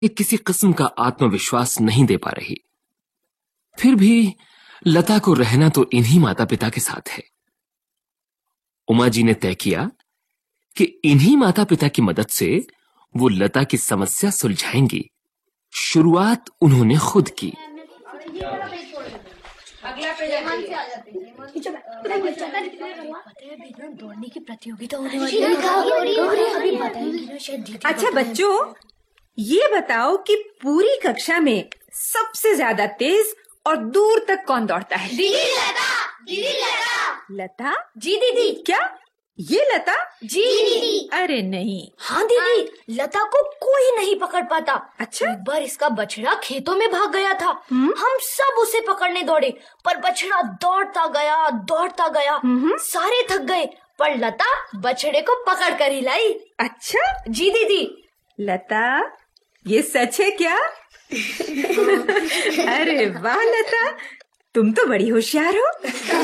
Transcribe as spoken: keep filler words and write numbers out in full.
एक किसी किस्म का आत्मविश्वास नहीं दे पा रही। फिर भी लता को रहना तो इन्हीं माता पिता के साथ है। उमा जी ने तय किया कि इन्हीं माता पिता की मदद से वो लता की समस्या सुलझाएंगी। शुरुआत उन्होंने खुद की। दौड़ने की प्रतियोगिता होने वाली है। अच्छा बच्चों, ये बताओ कि पूरी कक्षा में सबसे ज्यादा तेज और दूर तक कौन दौड़ता है? दीदी लता। दीदी लता। लता? जी दीदी। क्या ये लता? जी दीदी। अरे नहीं। हाँ दीदी, लता को कोई नहीं पकड़ पाता। अच्छा? एक बार इसका बछड़ा खेतों में भाग गया था। हम सब उसे पकड़ने दौड़े, पर बछड़ा दौड़ता गया दौड़ता गया। सारे थक गए, पर लता बछड़े को पकड़ कर ही लाई। अच्छा? जी दीदी। लता, ये सच है क्या? अरे वाह लता, तुम तो बड़ी होशियार हो।